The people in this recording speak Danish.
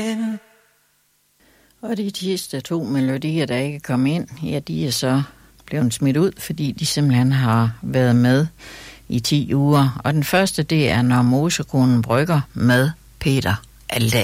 Og de sidste 2 melodier, der ikke kom ind, ja, de er så blevet smidt ud, fordi de simpelthen har været med i 10 uger. Og den første, det er Når mosekonen brygger med Peter Aldag.